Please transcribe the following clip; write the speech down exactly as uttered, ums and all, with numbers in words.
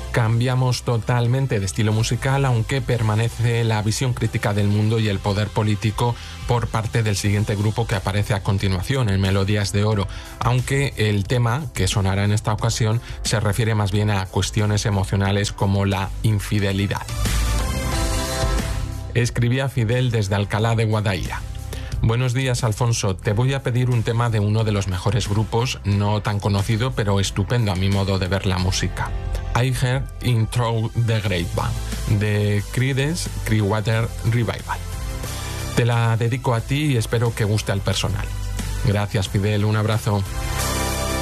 Cambiamos totalmente de estilo musical, aunque permanece la visión crítica del mundo y el poder político por parte del siguiente grupo que aparece a continuación en Melodías de Oro, aunque el tema que sonará en esta ocasión se refiere más bien a cuestiones emocionales como la infidelidad. Escribía Fidel desde Alcalá de Guadaira. Buenos días, Alfonso. Te voy a pedir un tema de uno de los mejores grupos, no tan conocido, pero estupendo a mi modo de ver la música. I Heard in Through the Grapevine, de Creedence Clearwater Revival. Te la dedico a ti y espero que guste al personal. Gracias, Fidel. Un abrazo.